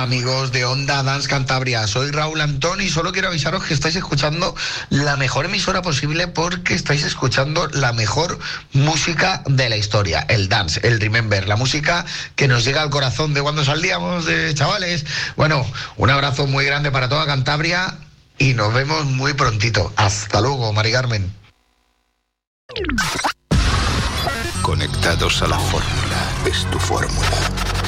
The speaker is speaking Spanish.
Hola amigos de Onda Dance Cantabria, soy Raúl Antón y solo quiero avisaros que estáis escuchando la mejor emisora posible porque estáis escuchando la mejor música de la historia, el dance, el remember, la música que nos llega al corazón de cuando salíamos de chavales. Bueno, un abrazo muy grande para toda Cantabria y nos vemos muy prontito. Hasta luego, Mari Carmen. Conectados a la fórmula, es tu fórmula.